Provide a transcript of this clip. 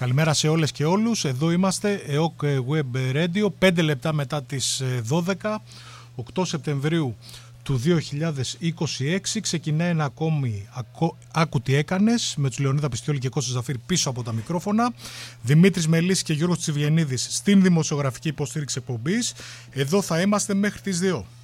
Καλημέρα σε όλες και όλους. Εδώ είμαστε, ΕΟΚ Web Radio, 5 λεπτά μετά τις 12, 8 Σεπτεμβρίου του 2026. Ξεκινάει ένα ακόμη «Άκου τι έκανες» με τους Λεωνίδα Πιστιόλη και Κώστα Ζαφύρ πίσω από τα μικρόφωνα. Δημήτρης Μελής και Γιώργος Τσιβιενίδης στην δημοσιογραφική υποστήριξη εκπομπής. Εδώ θα είμαστε μέχρι τις 2.